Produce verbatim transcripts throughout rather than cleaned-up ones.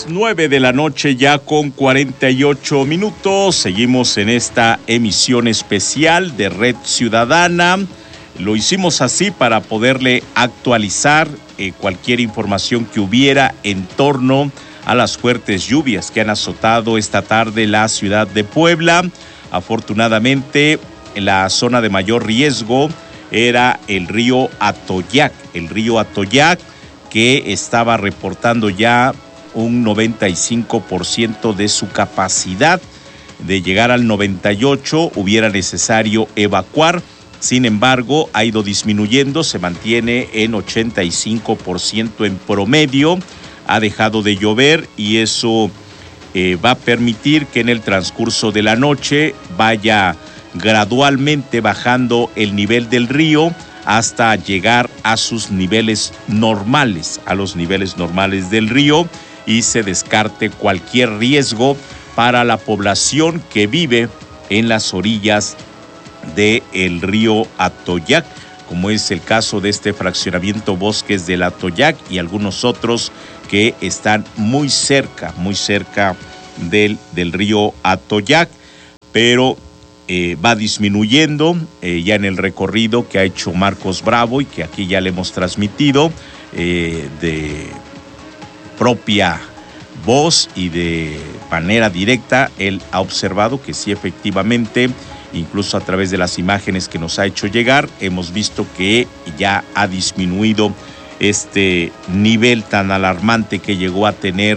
las nueve de la noche ya con cuarenta y ocho minutos. Seguimos en esta emisión especial de Red Ciudadana. Lo hicimos así para poderle actualizar eh, cualquier información que hubiera en torno a las fuertes lluvias que han azotado esta tarde la ciudad de Puebla. Afortunadamente, en la zona de mayor riesgo era el río Atoyac, el río Atoyac, que estaba reportando ya un noventa y cinco por ciento de su capacidad. De llegar al noventa y ocho por ciento hubiera necesario evacuar. Sin embargo, ha ido disminuyendo, se mantiene en ochenta y cinco por ciento en promedio. Ha dejado de llover y eso eh, va a permitir que en el transcurso de la noche vaya gradualmente bajando el nivel del río hasta llegar a sus niveles normales, a los niveles normales del río, y se descarte cualquier riesgo para la población que vive en las orillas del río Atoyac, como es el caso de este fraccionamiento Bosques del Atoyac y algunos otros que están muy cerca, muy cerca del, del río Atoyac, pero Eh, va disminuyendo eh, ya en el recorrido que ha hecho Marcos Bravo y que aquí ya le hemos transmitido eh, de propia voz y de manera directa. Él ha observado que sí, efectivamente, incluso a través de las imágenes que nos ha hecho llegar, hemos visto que ya ha disminuido este nivel tan alarmante que llegó a tener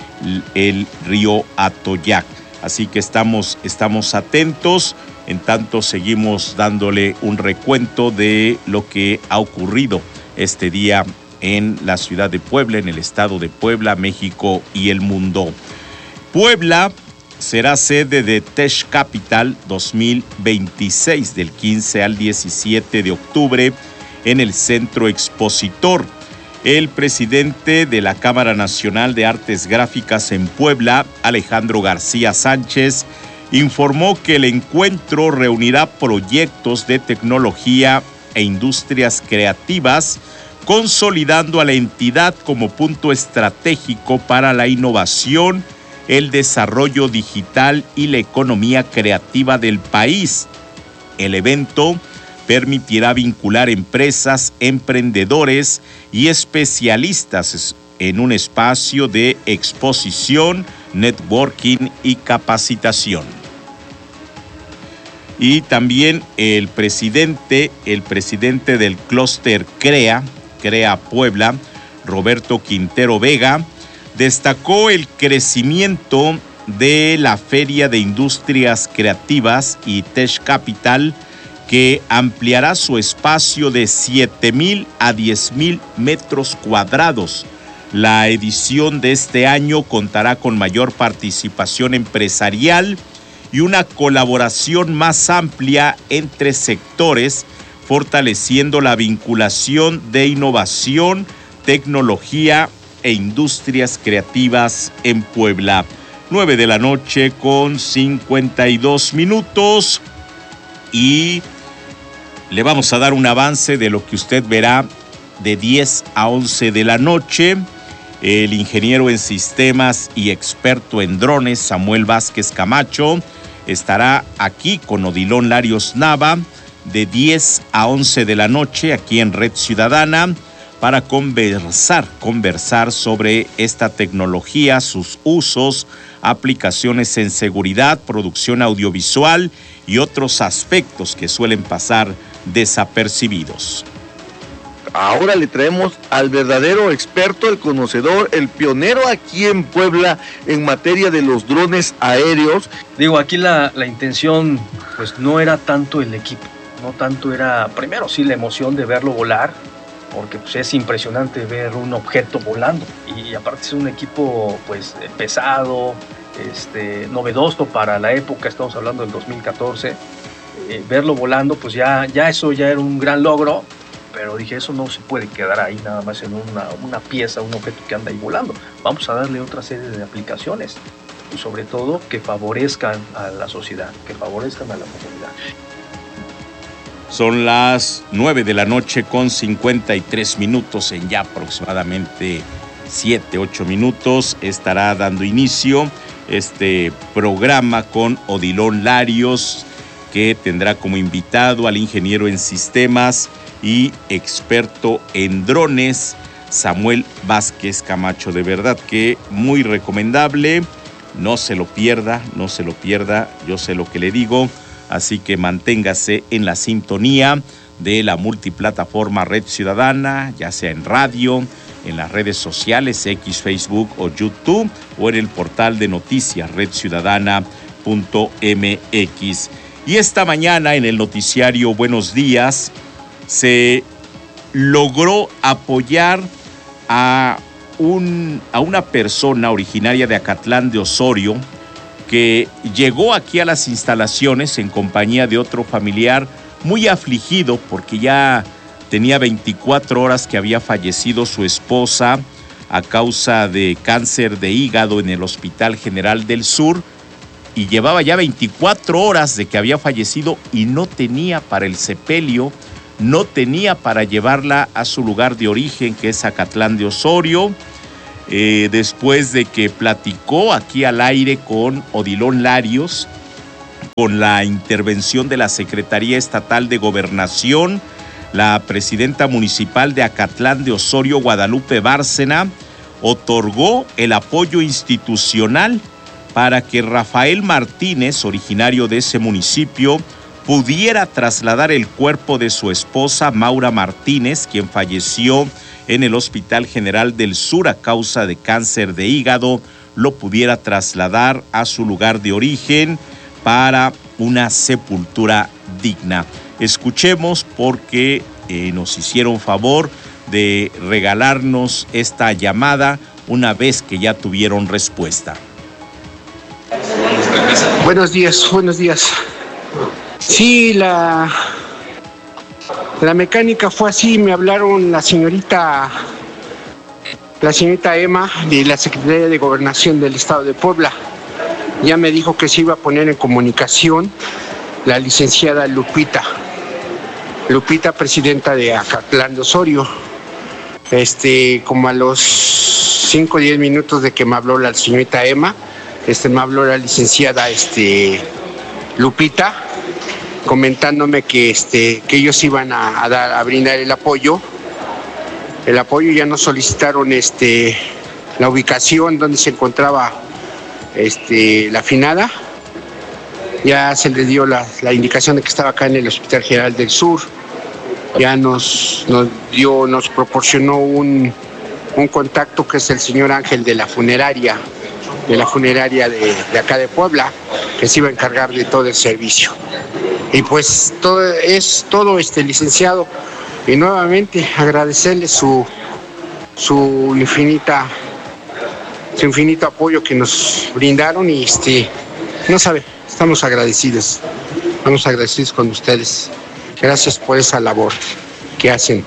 el río Atoyac. Así que estamos, estamos atentos, en tanto seguimos dándole un recuento de lo que ha ocurrido este día en la ciudad de Puebla, en el estado de Puebla, México y el mundo. Puebla será sede de Tech Capital dos mil veintiséis, del quince al diecisiete de octubre, en el Centro Expositor. El presidente de la Cámara Nacional de Artes Gráficas en Puebla, Alejandro García Sánchez, informó que el encuentro reunirá proyectos de tecnología e industrias creativas, consolidando a la entidad como punto estratégico para la innovación, el desarrollo digital y la economía creativa del país. El evento permitirá vincular empresas, emprendedores y especialistas en un espacio de exposición, networking y capacitación. Y también el presidente, el presidente del clúster CREA, CREA Puebla, Roberto Quintero Vega, destacó el crecimiento de la Feria de Industrias Creativas y Tech Capital, que ampliará su espacio de siete mil a diez mil metros cuadrados. La edición de este año contará con mayor participación empresarial y una colaboración más amplia entre sectores, fortaleciendo la vinculación de innovación, tecnología e industrias creativas en Puebla. nueve de la noche con cincuenta y dos minutos y le vamos a dar un avance de lo que usted verá de diez a once de la noche. El ingeniero en sistemas y experto en drones, Samuel Vázquez Camacho, estará aquí con Odilon Larios Nava de diez a once de la noche aquí en Red Ciudadana para conversar, conversar sobre esta tecnología, sus usos, aplicaciones en seguridad, producción audiovisual y otros aspectos que suelen pasar desapercibidos. Ahora le traemos al verdadero experto, el conocedor, el pionero aquí en Puebla en materia de los drones aéreos. Digo, aquí la, la intención pues no era tanto el equipo, no tanto era, primero sí, la emoción de verlo volar, porque pues, es impresionante ver un objeto volando y aparte es un equipo pues pesado, este, novedoso para la época, estamos hablando del dos mil catorce. Eh, verlo volando, pues ya, ya eso ya era un gran logro, pero dije, eso no se puede quedar ahí nada más en una, una pieza, un objeto que anda ahí volando. Vamos a darle otra serie de aplicaciones y sobre todo que favorezcan a la sociedad, que favorezcan a la comunidad. Son las nueve de la noche con cincuenta y tres minutos en ya aproximadamente siete, ocho minutos, estará dando inicio este programa con Odilon Larios, que tendrá como invitado al ingeniero en sistemas y experto en drones, Samuel Vázquez Camacho. De verdad que muy recomendable, no se lo pierda, no se lo pierda, yo sé lo que le digo, así que manténgase en la sintonía de la multiplataforma Red Ciudadana, ya sea en radio, en las redes sociales, X, Facebook o YouTube, o en el portal de noticias red ciudadana punto m x. Y esta mañana en el noticiario Buenos Días se logró apoyar a, un, a una persona originaria de Acatlán de Osorio que llegó aquí a las instalaciones en compañía de otro familiar muy afligido porque ya tenía veinticuatro horas que había fallecido su esposa a causa de cáncer de hígado en el Hospital General del Sur, y llevaba ya veinticuatro horas de que había fallecido y no tenía para el sepelio, no tenía para llevarla a su lugar de origen, que es Acatlán de Osorio. Eh, después de que platicó aquí al aire con Odilon Larios, con la intervención de la Secretaría Estatal de Gobernación, la presidenta municipal de Acatlán de Osorio, Guadalupe Bárcena, otorgó el apoyo institucional para que Rafael Martínez, originario de ese municipio, pudiera trasladar el cuerpo de su esposa, Maura Martínez, quien falleció en el Hospital General del Sur a causa de cáncer de hígado, lo pudiera trasladar a su lugar de origen para una sepultura digna. Escuchemos porque eh, nos hicieron favor de regalarnos esta llamada una vez que ya tuvieron respuesta. Buenos días, buenos días. Sí, la, la mecánica fue así, me hablaron la señorita, la señorita Emma de la Secretaría de Gobernación del Estado de Puebla. Ya me dijo que se iba a poner en comunicación la licenciada Lupita. Lupita, presidenta de Acatlán de Osorio. Este, como a los cinco o diez minutos de que me habló la señorita Emma, este, me habló la licenciada este, Lupita, comentándome que, este, que ellos iban a, a, dar, a brindar el apoyo. El apoyo, ya nos solicitaron este, la ubicación donde se encontraba este, la finada. Ya se les dio la, la indicación de que estaba acá en el Hospital General del Sur. Ya nos, nos dio, nos proporcionó un, un contacto que es el señor Ángel de la funeraria, de la funeraria de, de acá de Puebla, que se iba a encargar de todo el servicio. Y pues todo es todo este licenciado, y nuevamente agradecerle su su infinita su infinito apoyo que nos brindaron, y este no sabe, estamos agradecidos, estamos agradecidos con ustedes. Gracias por esa labor que hacen.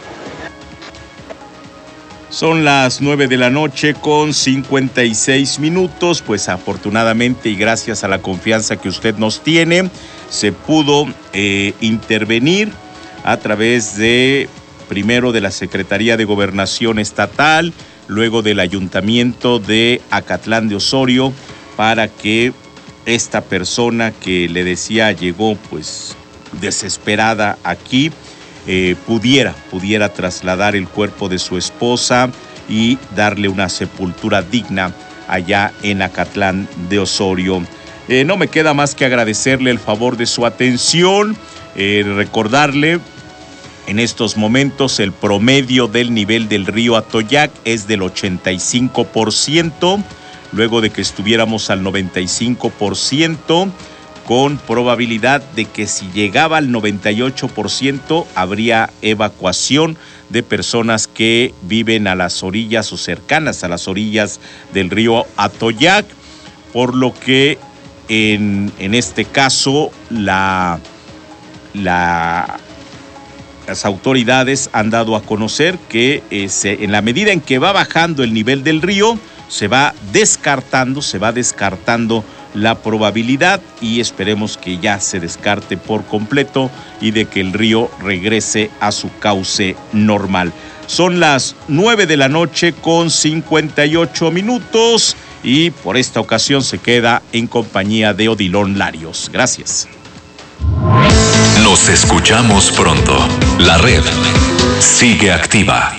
Son las nueve de la noche con cincuenta y seis minutos, pues afortunadamente y gracias a la confianza que usted nos tiene, se pudo eh, intervenir a través de, primero de la Secretaría de Gobernación Estatal, luego del Ayuntamiento de Acatlán de Osorio, para que esta persona que le decía llegó pues desesperada aquí, eh, pudiera, pudiera trasladar el cuerpo de su esposa y darle una sepultura digna allá en Acatlán de Osorio. Eh, no me queda más que agradecerle el favor de su atención, eh, recordarle en estos momentos el promedio del nivel del río Atoyac es del ochenta y cinco por ciento, luego de que estuviéramos al noventa y cinco por ciento, con probabilidad de que si llegaba al noventa y ocho por ciento habría evacuación de personas que viven a las orillas o cercanas a las orillas del río Atoyac, por lo que en, en este caso la, la, las autoridades han dado a conocer que eh, se, en la medida en que va bajando el nivel del río, se va descartando, se va descartando la probabilidad, y esperemos que ya se descarte por completo y de que el río regrese a su cauce normal. Son las nueve de la noche con cincuenta y ocho minutos y por esta ocasión se queda en compañía de Odilon Larios. Gracias. Nos escuchamos pronto. La red sigue activa.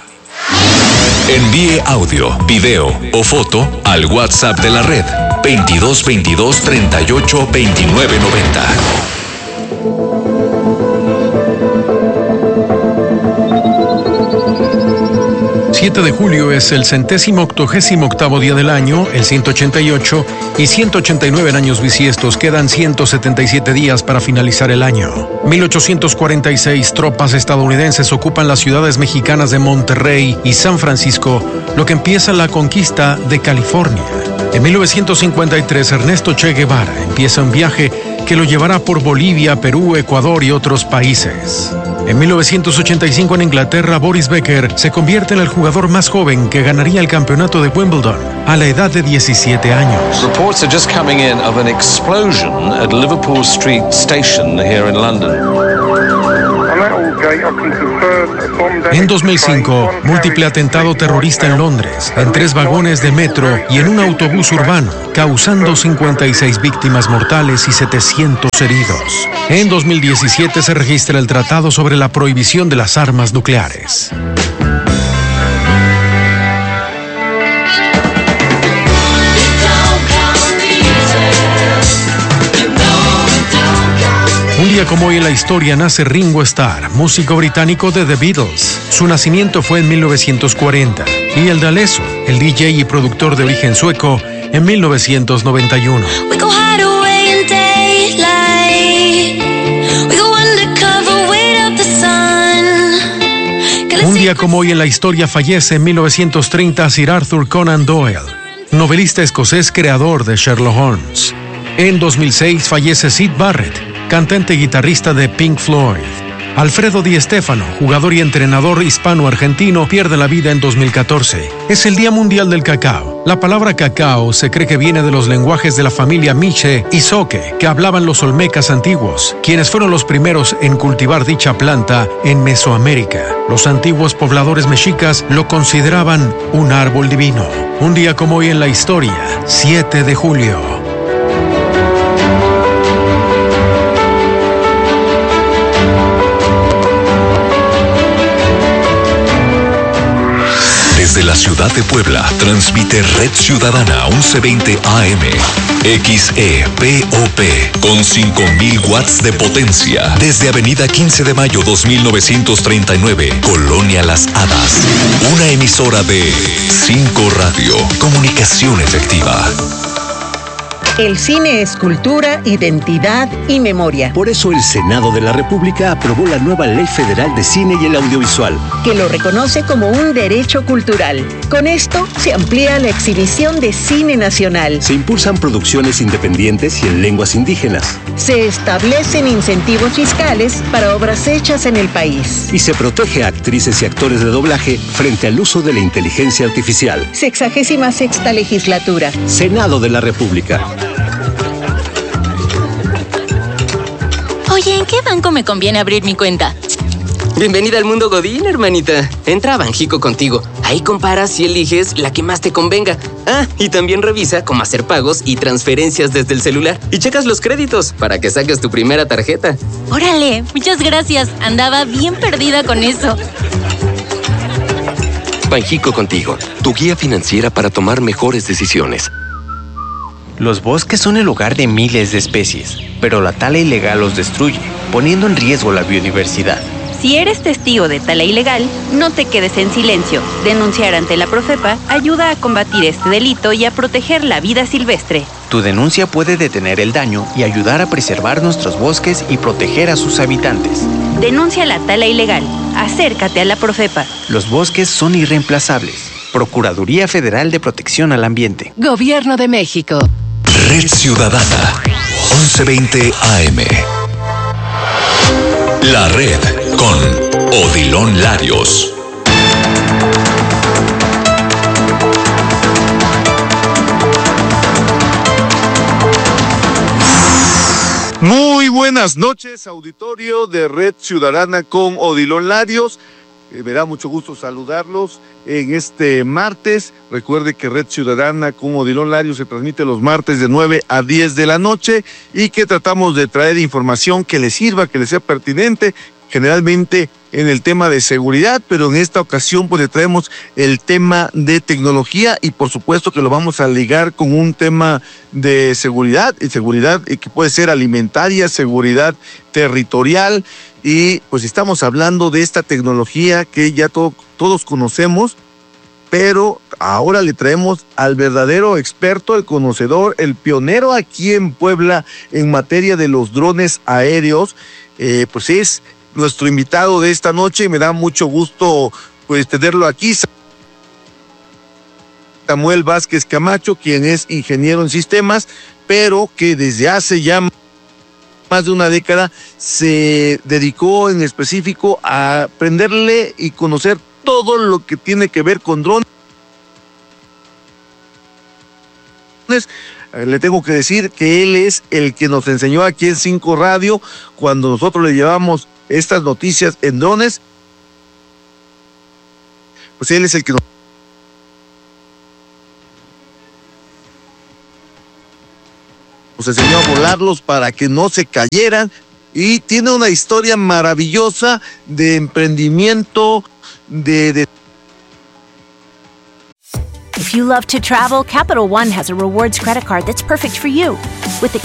Envíe audio, video o foto al WhatsApp de la red veintidós veintidós treinta y ocho veintinueve noventa. siete de julio es el centésimo octogésimo octavo día del año, el ciento ochenta y ocho y ciento ochenta y nueve en años bisiestos. Quedan ciento setenta y siete días para finalizar el año. mil ochocientos cuarenta y seis tropas estadounidenses ocupan las ciudades mexicanas de Monterrey y San Francisco, lo que empieza la conquista de California. En mil novecientos cincuenta y tres, Ernesto Che Guevara empieza un viaje que lo llevará por Bolivia, Perú, Ecuador y otros países. En mil novecientos ochenta y cinco en Inglaterra, Boris Becker se convierte en el jugador más joven que ganaría el campeonato de Wimbledon a la edad de diecisiete años. Reports are just coming in of an explosion at Liverpool Street Station here in London. En dos mil cinco, múltiple atentado terrorista en Londres, en tres vagones de metro y en un autobús urbano, causando cincuenta y seis víctimas mortales y setecientos heridos. En dos mil diecisiete se registra el Tratado sobre la Prohibición de las Armas Nucleares. Un día como hoy en la historia nace Ringo Starr, músico británico de The Beatles. Su nacimiento fue en mil novecientos cuarenta y el D'Alesso, el D J y productor de origen sueco, en mil novecientos noventa y uno. Un día como hoy en la historia fallece en mil novecientos treinta Sir Arthur Conan Doyle, novelista escocés creador de Sherlock Holmes. En dos mil seis fallece Syd Barrett, cantante y guitarrista de Pink Floyd. Alfredo Di Stéfano, jugador y entrenador hispano-argentino, pierde la vida en dos mil catorce. Es el Día Mundial del Cacao. La palabra cacao se cree que viene de los lenguajes de la familia Miche y Zoque, que hablaban los olmecas antiguos, quienes fueron los primeros en cultivar dicha planta en Mesoamérica. Los antiguos pobladores mexicas lo consideraban un árbol divino. Un día como hoy en la historia, siete de julio. Desde la ciudad de Puebla, transmite Red Ciudadana once veinte A M, X E P O P, con cinco mil watts de potencia. Desde Avenida quince de mayo dos mil novecientos treinta y nueve, Colonia Las Hadas. Una emisora de cinco Radio, comunicación efectiva. El cine es cultura, identidad y memoria. Por eso el Senado de la República aprobó la nueva Ley Federal de Cine y el Audiovisual, que lo reconoce como un derecho cultural. Con esto se amplía la exhibición de cine nacional. Se impulsan producciones independientes y en lenguas indígenas. Se establecen incentivos fiscales para obras hechas en el país. Y se protege a actrices y actores de doblaje frente al uso de la inteligencia artificial. Sexagésima sexta legislatura. Senado de la República. Oye, ¿en qué banco me conviene abrir mi cuenta? Bienvenida al mundo Godín, hermanita. Entra a Banjico Contigo. Ahí comparas y eliges la que más te convenga. Ah, y también revisa cómo hacer pagos y transferencias desde el celular. Y checas los créditos para que saques tu primera tarjeta. Órale, muchas gracias. Andaba bien perdida con eso. Banjico Contigo, tu guía financiera para tomar mejores decisiones. Los bosques son el hogar de miles de especies, pero la tala ilegal los destruye, poniendo en riesgo la biodiversidad. Si eres testigo de tala ilegal, no te quedes en silencio. Denunciar ante la Profepa ayuda a combatir este delito y a proteger la vida silvestre. Tu denuncia puede detener el daño y ayudar a preservar nuestros bosques y proteger a sus habitantes. Denuncia la tala ilegal. Acércate a la Profepa. Los bosques son irreemplazables. Procuraduría Federal de Protección al Ambiente. Gobierno de México. Red Ciudadana, once veinte A M. La Red con Odilon Larios. Muy buenas noches, auditorio de Red Ciudadana con Odilon Larios. Eh, me da mucho gusto saludarlos en este martes. Recuerde que Red Ciudadana con Odilon Larios se transmite los martes de nueve a diez de la noche y que tratamos de traer información que les sirva, que les sea pertinente, generalmente en el tema de seguridad, pero en esta ocasión pues le traemos el tema de tecnología y por supuesto que lo vamos a ligar con un tema de seguridad, y seguridad que puede ser alimentaria, seguridad territorial, y pues estamos hablando de esta tecnología que ya to- todos conocemos, pero ahora le traemos al verdadero experto, el conocedor, el pionero aquí en Puebla en materia de los drones aéreos, eh, pues es nuestro invitado de esta noche y me da mucho gusto pues tenerlo aquí. Samuel Vázquez Camacho, quien es ingeniero en sistemas, pero que desde hace ya más de una década se dedicó en específico a aprenderle y conocer todo lo que tiene que ver con drones. Le tengo que decir que él es el que nos enseñó aquí en Cinco Radio cuando nosotros le llevamos estas noticias en drones. Pues él es el que nos nos enseñó a volarlos para que no se cayeran y tiene una historia maravillosa de emprendimiento, de, de If you love to travel, Capital One has a rewards credit card that's perfect for you. With the